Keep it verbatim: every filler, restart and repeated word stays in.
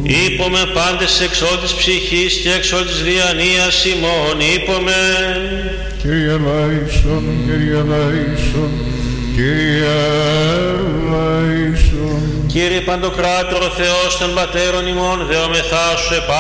Ήπομε πάντες εξ όλης ψυχής και εξ όλης διανοίας ημών, ήπομε. Κύριε ελέησον, Κύριε ελέησον, Κύριε ελέησον. Κύριε Παντοκράτορο Θεός των Πατέρων ημών, δεόμεθά σου